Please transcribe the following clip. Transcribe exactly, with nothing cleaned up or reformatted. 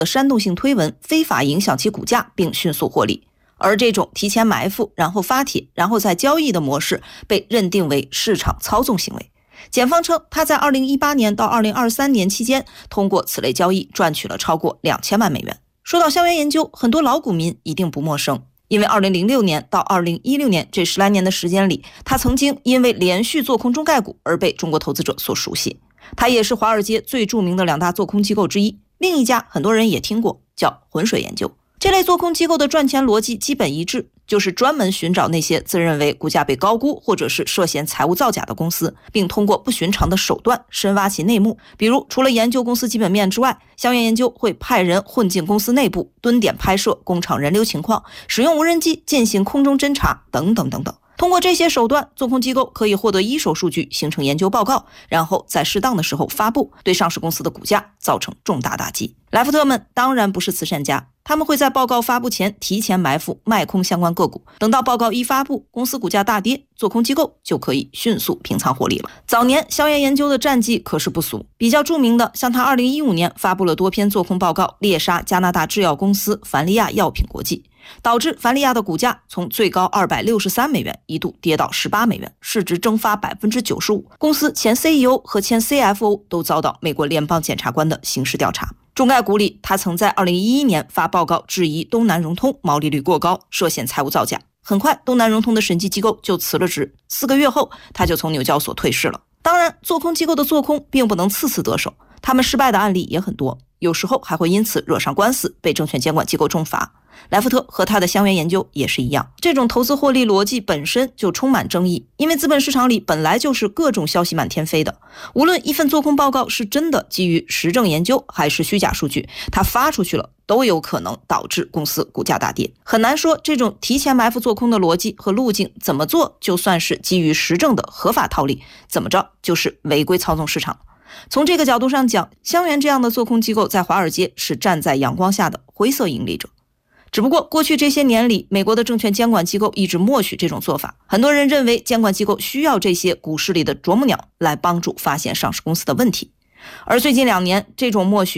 的煽动性推文非法影响其股价并迅速获利。而这种提前埋伏，然后发帖，然后再交易的模式被认定为市场操纵行为。检方称，他在二零一八年到二零二三年期间，通过此类交易赚取了超过两千万美元。说到香源研究，很多老股民一定不陌生，因为二零零六年到二零一六年这十来年的时间里，他曾经因为连续做空中概股而被中国投资者所熟悉。他也是华尔街最著名的两大做空机构之一，另一家很多人也听过，叫浑水研究。这类做空机构的赚钱逻辑基本一致，就是专门寻找那些自认为股价被高估或者是涉嫌财务造假的公司，并通过不寻常的手段深挖其内幕。比如，除了研究公司基本面之外，香源研究会派人混进公司内部，蹲点拍摄工厂人流情况，使用无人机进行空中侦查等等等等。通过这些手段，做空机构可以获得一手数据，形成研究报告，然后在适当的时候发布，对上市公司的股价造成重大打击。莱福特们当然不是慈善家，他们会在报告发布前提前埋伏卖空相关个股，等到报告一发布，公司股价大跌，做空机构就可以迅速平仓获利了。早年香源研究的战绩可是不俗，比较著名的像他二零一五年发布了多篇做空报告，猎杀加拿大制药公司凡利亚药品国际，导致凡利亚的股价从最高二百六十三美元一度跌到十八美元，市值蒸发 百分之九十五， 公司前 C E O 和前 C F O 都遭到美国联邦检察官的刑事调查。中概股里，他曾在二零一一年发报告质疑东南融通毛利率过高，涉嫌财务造假。很快，东南融通的审计机构就辞了职，四个月后，他就从纽交所退市了。当然，做空机构的做空并不能次次得手，他们失败的案例也很多，有时候还会因此惹上官司，被证券监管机构重罚。莱福特和他的香源研究也是一样，这种投资获利逻辑本身就充满争议，因为资本市场里本来就是各种消息满天飞的，无论一份做空报告是真的基于实证研究还是虚假数据，它发出去了都有可能导致公司股价大跌。很难说这种提前埋伏做空的逻辑和路径怎么做就算是基于实证的合法套利，怎么着就是违规操纵市场。从这个角度上讲，香源这样的做空机构在华尔街是站在阳光下的灰色盈利者。只不过过去这些年里，美国的证券监管机构一直默许这种做法，很多人认为监管机构需要这些股市里的啄木鸟来帮助发现上市公司的问题。而最近两年，这种默许